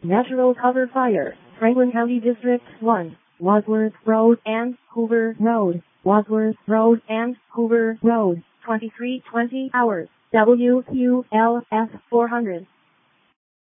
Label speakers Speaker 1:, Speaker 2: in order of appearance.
Speaker 1: Natural cover fire, Franklin County District 1, Wadsworth Road and Hoover Road, Wadsworth Road and Hoover Road, 2320 hours, WQLF 400.